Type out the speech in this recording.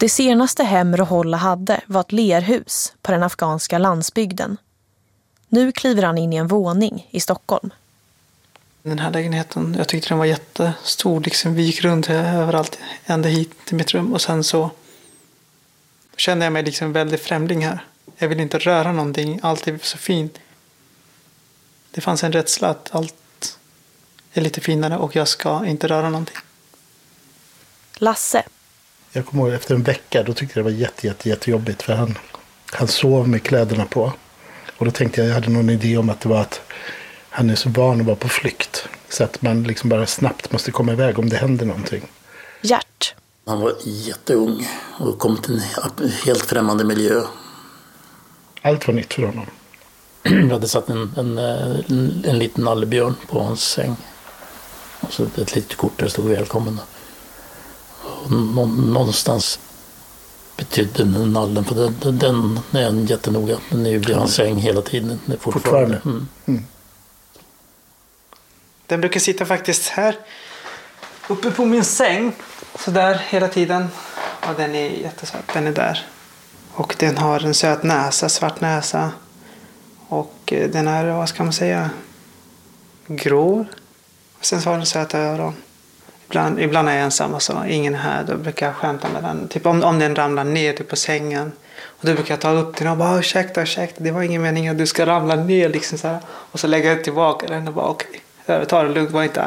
Det senaste hem Roholla hade var ett lerhus på den afghanska landsbygden. Nu kliver han in i en våning i Stockholm. Den här lägenheten, jag tyckte den var jättestor. Liksom, vi gick runt överallt, ända hit till mitt rum. Och sen så kände jag mig liksom väldigt främling här. Jag ville inte röra någonting, allt är så fint. Det fanns en rädsla att allt är lite finare och jag ska inte röra någonting. Lasse. Jag kommer ihåg efter en vecka, då tyckte jag det var jättejobbigt för han sov med kläderna på. Och då tänkte jag hade någon idé om att det var att han är så van att vara på flykt. Så att man liksom bara snabbt måste komma iväg om det händer någonting. Gert. Han var jätteung och kom till en helt främmande miljö. Allt var nytt för honom. Jag hade satt en liten nallebjörn på hans säng. Och så ett litet kort där stod välkommen. Och någonstans betydde den nallen, för den är en jättenoga. Den är ju vid hans säng hela tiden. Fortfarande. Den brukar sitta faktiskt här uppe på min säng. Så där hela tiden. Och den är jättesöt. Den är där. Och den har en söt näsa, svart näsa. Och den är, vad ska man säga, grå. Och sen så har den söta öron. Ibland är jag ensam och så ingen är här. Då brukar jag skämta med den. Typ om den ramlar ner typ på sängen. Och då brukar jag ta upp den och bara ursäkta. Det var ingen mening att du ska ramla ner liksom så här. Och så lägger jag tillbaka den och bara okej. Ta det lugnt, var inte